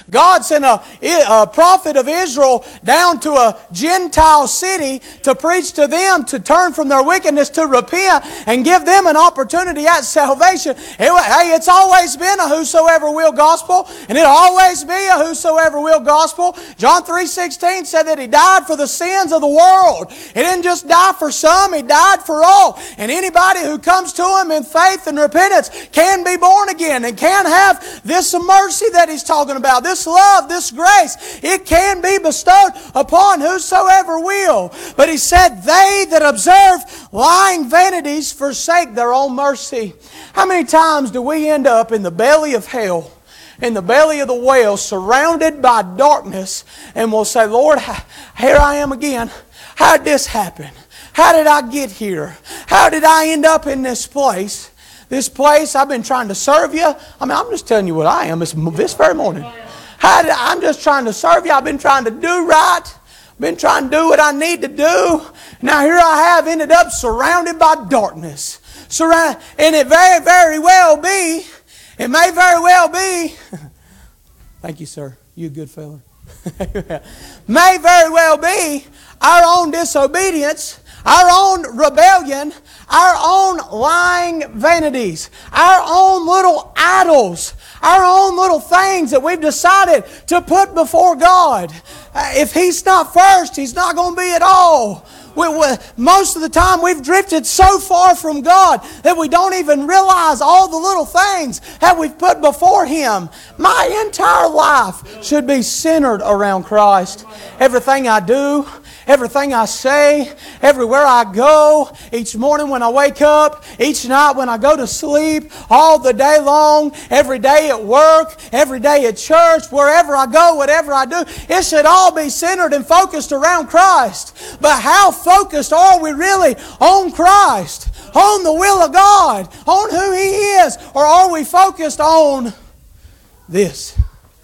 God sent a prophet of Israel down to a Gentile city to preach to them to turn from their wickedness, to repent, and give them an opportunity at salvation. Hey, it's always been a whosoever will gospel, and it'll always be a whosoever will gospel. John 3:16 said that He died for the sins of the world. He didn't just die for some, He died for all. And anybody who comes to Him in faith and repentance can be born again and can have this mercy that He's talking about, this love, this grace. It can be bestowed upon whosoever will. But He said, they that observe lying vanities forsake their own mercy. How many times do we end up in the belly of hell, in the belly of the whale, surrounded by darkness, and we'll say, Lord, here I am again. How did this happen? How did I get here? How did I end up in this place? This place, I've been trying to serve You. I'm just telling you what I am this very morning. I'm just trying to serve You. I've been trying to do right. Been trying to do what I need to do. Now here I have ended up surrounded by darkness. And it may very well be, thank you, sir. You a good fella. May very well be our own disobedience, our own rebellion, our own lying vanities, our own little idols, our own little things that we've decided to put before God. If He's not first, He's not going to be at all. Most of the time we've drifted so far from God that we don't even realize all the little things that we've put before Him. My entire life should be centered around Christ. Everything I do, everything I say, everywhere I go, each morning when I wake up, each night when I go to sleep, all the day long, every day at work, every day at church, wherever I go, whatever I do, it should all be centered and focused around Christ. But how focused are we really on Christ, on the will of God, on who He is? Or are we focused on this,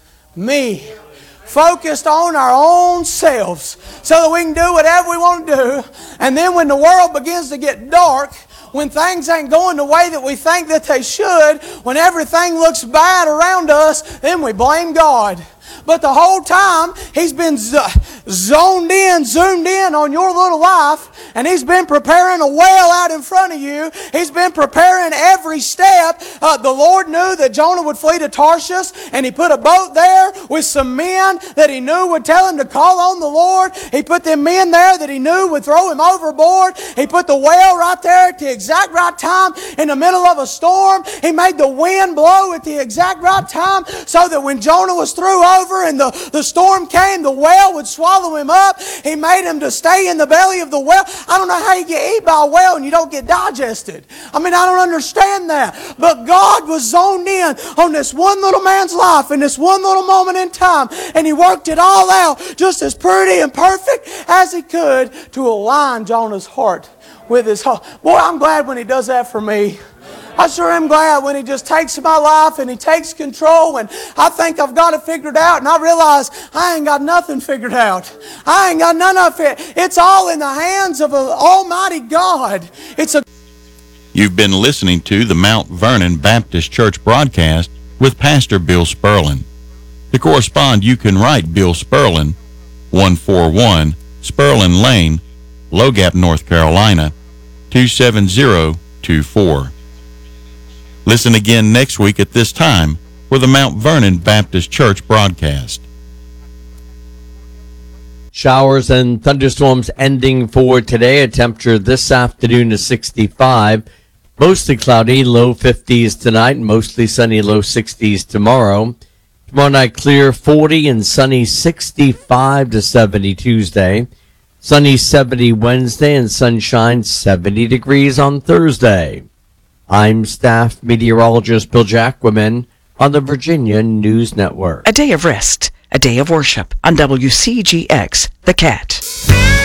me, focused on our own selves so that we can do whatever we want to do? And then when the world begins to get dark, when things ain't going the way that we think that they should, when everything looks bad around us, then we blame God. But the whole time, He's been zoomed in on your little life, and He's been preparing a well out in front of you. He's been preparing every step. The Lord knew that Jonah would flee to Tarshish, and He put a boat there with some men that He knew would tell him to call on the Lord. He put them men there that He knew would throw him overboard. He put the well right there at the exact right time in the middle of a storm. He made the wind blow at the exact right time so that when Jonah was through over and the storm came, the whale would swallow him up. He made him to stay in the belly of the whale. I don't know how you get eaten by a whale and you don't get digested. I don't understand that. But God was zoned in on this one little man's life in this one little moment in time, and He worked it all out just as pretty and perfect as He could to align Jonah's heart with His heart. Boy, I'm glad when He does that for me. I sure am glad when He just takes my life and He takes control, and I think I've got it figured out, and I realize I ain't got nothing figured out. I ain't got none of it. It's all in the hands of an Almighty God. You've been listening to the Mount Vernon Baptist Church broadcast with Pastor Bill Sperlin. To correspond, you can write Bill Sperlin, 141 Sperlin Lane, Logap, North Carolina, 27024. Listen again next week at this time for the Mount Vernon Baptist Church broadcast. Showers and thunderstorms ending for today. A temperature this afternoon is 65. Mostly cloudy, low 50s tonight, mostly sunny, low 60s tomorrow. Tomorrow night clear, 40 and sunny, 65 to 70 Tuesday. Sunny 70 Wednesday and sunshine 70 degrees on Thursday. I'm staff meteorologist Bill Jacquemin on the Virginia News Network. A day of rest, a day of worship on WCGX, The Cat.